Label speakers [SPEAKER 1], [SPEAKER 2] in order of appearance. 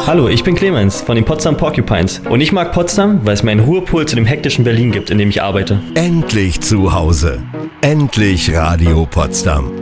[SPEAKER 1] Hallo, ich bin Clemens von den Potsdam Porcupines und ich mag Potsdam, weil es mir einen Ruhepol zu dem hektischen Berlin gibt, in dem ich arbeite.
[SPEAKER 2] Endlich zu Hause. Endlich Radio Potsdam.